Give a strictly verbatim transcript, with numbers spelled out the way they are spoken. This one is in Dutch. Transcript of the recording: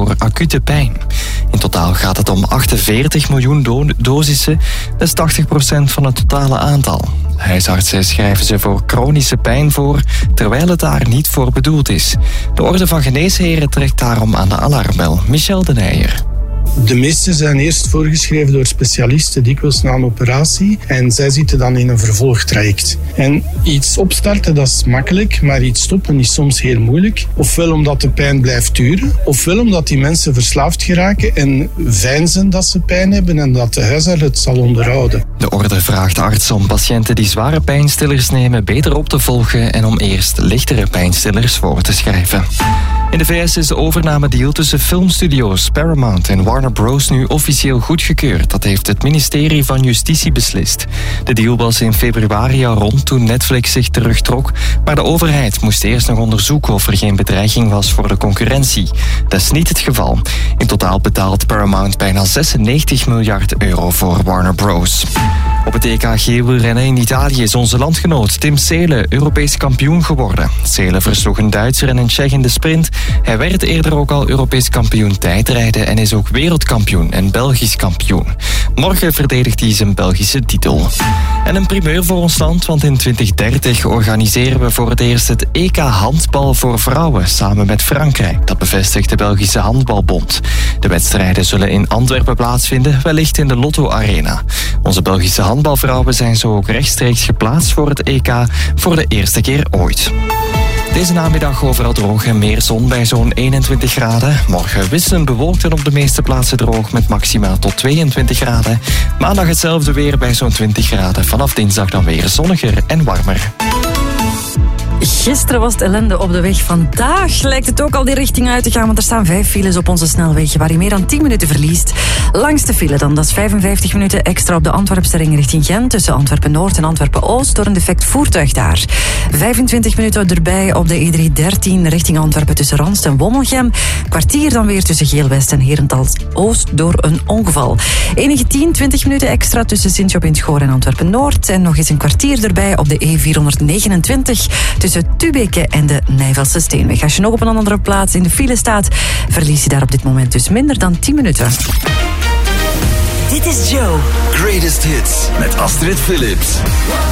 voor acute pijn. In totaal gaat het om achtenveertig miljoen do- dosissen, dat is tachtig procent van het totale aantal. Huisartsen schrijven ze voor chronische pijn voor, terwijl het daar niet voor bedoeld is. De Orde van Geneesheren trekt daarom aan de alarmbel. Michel de Nijer. De meeste zijn eerst voorgeschreven door specialisten, dikwijls na een operatie. En zij zitten dan in een vervolgtraject. En iets opstarten, dat is makkelijk, maar iets stoppen is soms heel moeilijk. Ofwel omdat de pijn blijft duren, ofwel omdat die mensen verslaafd geraken en veinzen dat ze pijn hebben en dat de huisarts het zal onderhouden. De orde vraagt artsen om patiënten die zware pijnstillers nemen beter op te volgen en om eerst lichtere pijnstillers voor te schrijven. In de V S is de overnamedeal tussen filmstudio's Paramount en Warner Bros. Nu officieel goedgekeurd. Dat heeft het ministerie van Justitie beslist. De deal was in februari al rond toen Netflix zich terugtrok, maar de overheid moest eerst nog onderzoeken of er geen bedreiging was voor de concurrentie. Dat is niet het geval. In totaal betaalt Paramount bijna zesennegentig miljard euro voor Warner Bros. Op het E K G-wielrennen in Italië is onze landgenoot Tim Seelen Europees kampioen geworden. Seelen versloeg een Duitser en een Tsjech in de sprint. Hij werd eerder ook al Europees kampioen tijdrijden en is ook wereldkampioen en Belgisch kampioen. Morgen verdedigt hij zijn Belgische titel. En een primeur voor ons land, want in twintig dertig organiseren we voor het eerst het E K handbal voor vrouwen samen met Frankrijk. Dat bevestigt de Belgische Handbalbond. De wedstrijden zullen in Antwerpen plaatsvinden, wellicht in de Lotto Arena. Onze Belgische handbalvrouwen zijn zo ook rechtstreeks geplaatst voor het E K voor de eerste keer ooit. Deze namiddag overal droog en meer zon bij zo'n eenentwintig graden. Morgen wisselend bewolkt en op de meeste plaatsen droog met maximaal tot tweeëntwintig graden. Maandag hetzelfde weer bij zo'n twintig graden. Vanaf dinsdag dan weer zonniger en warmer. Gisteren was het ellende op de weg. Vandaag lijkt het ook al die richting uit te gaan, want er staan vijf files op onze snelweg waar je meer dan tien minuten verliest. Langste file dan, dat is vijfenvijftig minuten extra op de Antwerpse ring richting Gent, tussen Antwerpen-Noord en Antwerpen-Oost, door een defect voertuig daar. vijfentwintig minuten erbij op de E driehonderddertien richting Antwerpen tussen Ranst en Wommelgem. Kwartier dan weer tussen Geel-West en Herentals-Oost door een ongeval. Enige tien, twintig minuten extra tussen Sint-Job-in-het-Goor en Antwerpen-Noord. En nog eens een kwartier erbij op de E vierhonderdnegenentwintig tussen Tubeke en de Nijvelse Steenweg. Als je nog op een andere plaats in de file staat, verlies je daar op dit moment dus minder dan tien minuten. Dit is Joe. Greatest Hits met Astrid Phillips.